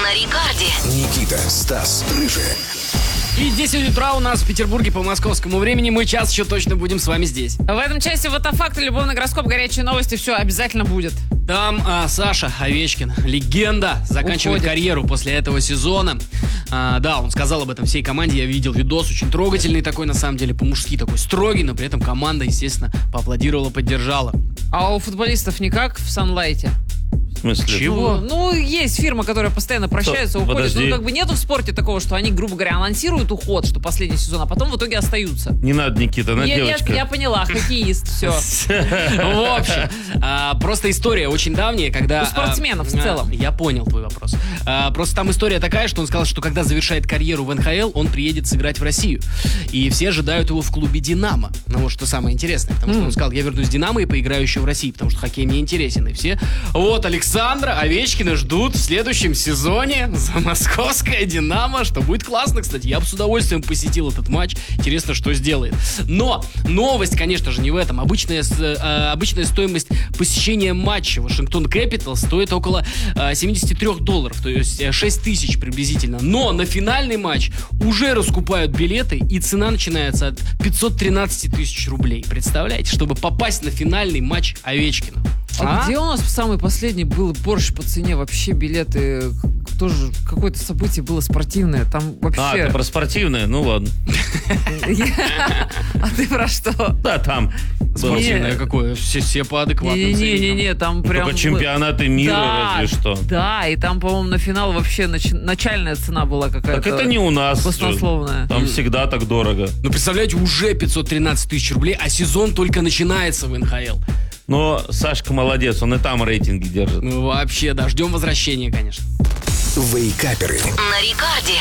на Рекорде. Никита, Стас, Рыжий. И 10 утра у нас в Петербурге по московскому времени. Мы час еще точно будем с вами здесь. В этом части фотофакты, любовный гороскоп, горячие новости, все обязательно будет. Там Саша Овечкин, легенда, заканчивает карьеру после этого сезона. Да, он сказал об этом всей команде. Я видел видос, очень трогательный такой, на самом деле, по-мужски такой строгий, но при этом команда, естественно, поаплодировала, поддержала. А у футболистов никак в Санлайте? В смысле? Чего? Ну, есть фирма, которая постоянно прощается, уходит. Подожди. Ну, как бы нету в спорте такого, что они, грубо говоря, анонсируют уход, что последний сезон, а потом в итоге остаются. Не надо, Никита, она девочка. Я поняла, хоккеист, все. В общем, просто история очень давняя, когда... У спортсменов в целом. Я понял твой вопрос. Просто там история такая, что он сказал, что когда завершает карьеру в НХЛ, он приедет сыграть в Россию. И все ожидают его в клубе «Динамо». Ну вот что самое интересное, потому что он сказал, я вернусь в «Динамо» и поиграю еще в России, потому что хоккей мне интересен. И все, вот, Александра Овечкина ждут в следующем сезоне за московское «Динамо», что будет классно, кстати. Я бы с удовольствием посетил этот матч. Интересно, что сделает. Но новость, конечно же, не в этом. Обычная стоимость посещения матча Вашингтон Кэпитал стоит около $73, то есть 6 тысяч приблизительно. Но на финальный матч уже раскупают билеты, и цена начинается от 513 тысяч рублей. Представляете, чтобы попасть на финальный матч Овечкина. А где у нас самый последний был борщ по цене? Вообще билеты, тоже какое-то событие было спортивное. Там вообще... ты про спортивное? Ну ладно. А ты про что? Да, там. Спортивное какое? Все по адекватным ценникам. Не-не-не, там прям... Только чемпионаты мира, разве что. Да, и там, по-моему, на финал вообще начальная цена была какая-то... Так это не у нас. Баснословная. Там всегда так дорого. Ну, представляете, уже 513 тысяч рублей, а сезон только начинается в НХЛ. Но Сашка молодец, он и там рейтинги держит. Ну, вообще, да, ждем возвращения, конечно. Вейкаперы. На Рекорде.